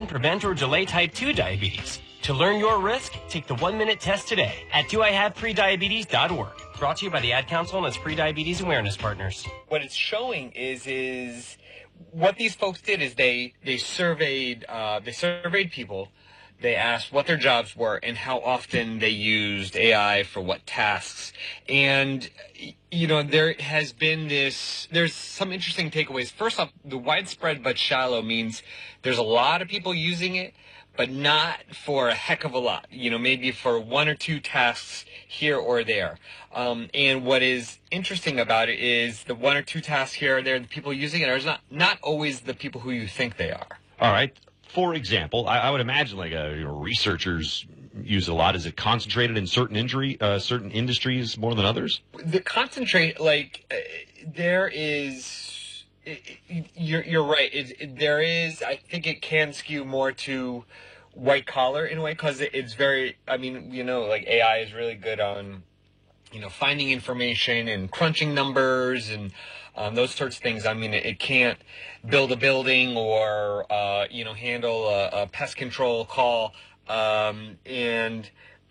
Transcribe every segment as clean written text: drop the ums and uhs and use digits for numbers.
prevent or delay type 2 diabetes. To learn your risk, take the 1-minute test today at doihaveprediabetes.org. Brought to you by the Ad Council and its pre-diabetes awareness partners. What it's showing is what these folks did is they surveyed people. They asked what their jobs were and how often they used AI for what tasks. And, there's some interesting takeaways. First off, the widespread but shallow means there's a lot of people using it, but not for a heck of a lot, maybe for one or two tasks here or there. And what is interesting about it is the one or two tasks here or there, the people using it are not always the people who you think they are. All right. For example, I would imagine researchers use it a lot. Is it concentrated in certain industries more than others? The concentrate, there is, you're right. There is, I think it can skew more to white collar in a way because it's very, AI is really good on, finding information and crunching numbers and those sorts of things. It can't build a building or, handle a pest control call. There's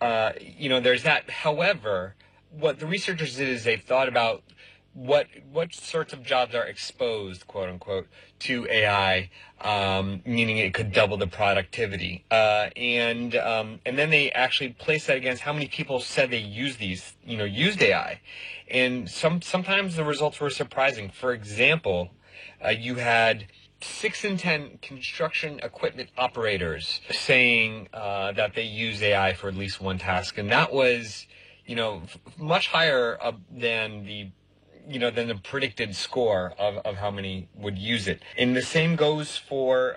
that. However, what the researchers did is they thought about what sorts of jobs are exposed, quote unquote, to AI, meaning it could double the productivity. And then they actually placed that against how many people said they used AI. And sometimes the results were surprising. For example, you had 6 in 10 construction equipment operators saying that they use AI for at least one task. And that was, much higher than the predicted score of how many would use it. And the same goes for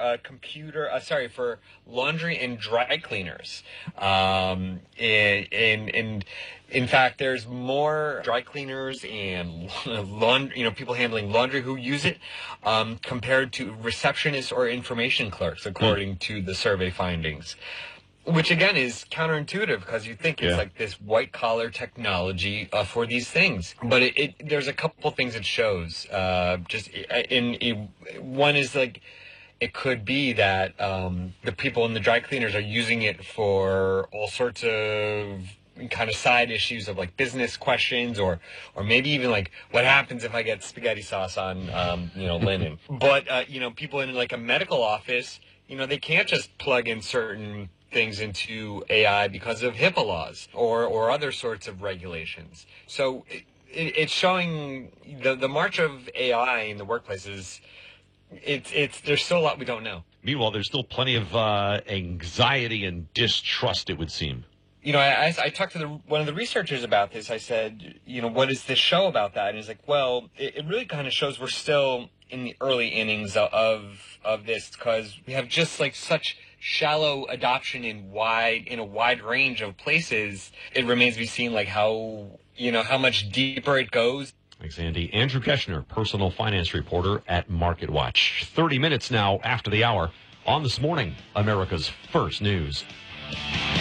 for laundry and dry cleaners. In fact, there's more dry cleaners and people handling laundry who use it compared to receptionists or information clerks, according to the survey findings. Which, again, is counterintuitive because you think it's like this white-collar technology for these things. But there's a couple things it shows. One is, it could be that the people in the dry cleaners are using it for all sorts of kind of side issues of, business questions or maybe even, what happens if I get spaghetti sauce on, linen. But, people in, a medical office, they can't just plug in certain things into AI because of HIPAA laws or other sorts of regulations. So it's showing the march of AI in the workplaces. There's still a lot we don't know. Meanwhile, there's still plenty of anxiety and distrust, it would seem. I talked to one of the researchers about this. I said, what does this show about that? And he's like, well, it really kind of shows we're still in the early innings of this because we have just such shallow adoption in a wide range of places. It remains to be seen how much deeper it goes. Thanks, Andy. Andrew Keshner, personal finance reporter at MarketWatch. 30 minutes now after the hour on This Morning, America's First News.